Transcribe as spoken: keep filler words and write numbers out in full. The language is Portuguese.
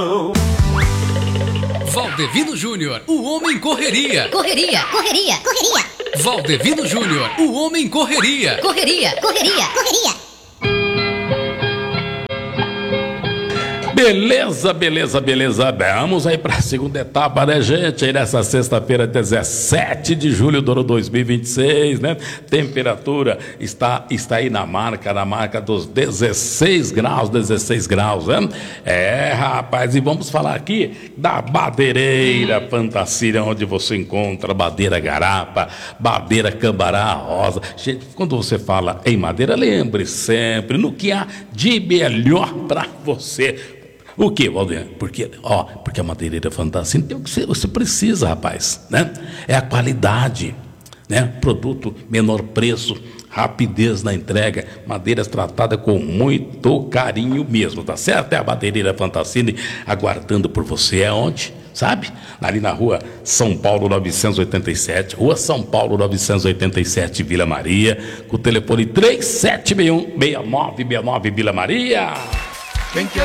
Valdevino Júnior, o homem correria. Correria, correria, correria. Valdevino Júnior, o homem correria. Correria, correria, correria. Beleza, beleza, beleza. Vamos aí para a segunda etapa, né, gente? Aí nessa sexta-feira, dezessete de julho do ano dois mil e vinte e seis, né? Temperatura está, está aí na marca, na marca dos dezesseis graus, dezesseis graus, né? É, rapaz, e vamos falar aqui da Madeireira Fantasia, onde você encontra madeira garapa, madeira cambará rosa. Gente, quando você fala em madeira, lembre sempre no que há de melhor para você. O que, Valdir? Porque, ó, porque a Madeireira Fantasia tem o que você, você precisa, rapaz, né? É a qualidade, né? Produto, menor preço, rapidez na entrega, madeiras tratadas com muito carinho mesmo, tá certo? É a Madeireira Fantasia aguardando por você. É onde? Sabe? Ali na rua São Paulo novecentos e oitenta e sete, rua São Paulo novecentos e oitenta e sete, Vila Maria, com o telefone três sete seis um, seis nove seis nove, Vila Maria. Quem quer